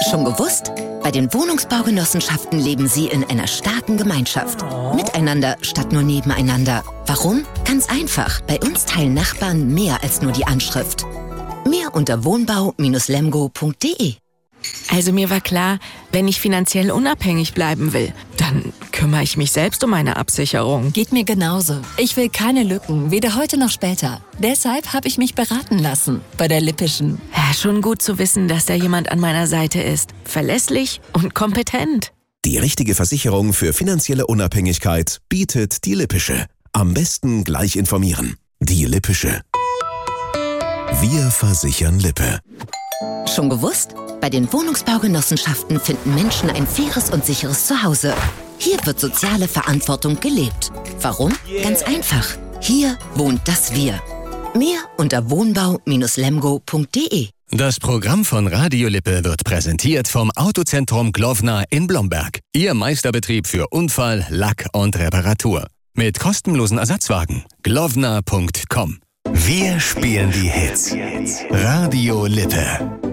Schon gewusst? Bei den Wohnungsbaugenossenschaften leben Sie in einer starken Gemeinschaft. Miteinander statt nur nebeneinander. Warum? Ganz einfach. Bei uns teilen Nachbarn mehr als nur die Anschrift. Mehr unter wohnbau-lemgo.de. Also mir war klar, wenn ich finanziell unabhängig bleiben will, dann kümmere ich mich selbst um meine Absicherung. Geht mir genauso. Ich will keine Lücken, weder heute noch später. Deshalb habe ich mich beraten lassen bei der Lippischen. Ja, schon gut zu wissen, dass da jemand an meiner Seite ist. Verlässlich und kompetent. Die richtige Versicherung für finanzielle Unabhängigkeit bietet die Lippische. Am besten gleich informieren. Die Lippische. Wir versichern Lippe. Schon gewusst? Bei den Wohnungsbaugenossenschaften finden Menschen ein faires und sicheres Zuhause. Hier wird soziale Verantwortung gelebt. Warum? Ganz einfach. Hier wohnt das Wir. Mehr unter wohnbau-lemgo.de. Das Programm von Radio Lippe wird präsentiert vom Autozentrum Glowna in Blomberg. Ihr Meisterbetrieb für Unfall, Lack und Reparatur. Mit kostenlosen Ersatzwagen. glowna.com. Wir spielen die Hits. Radio Lippe.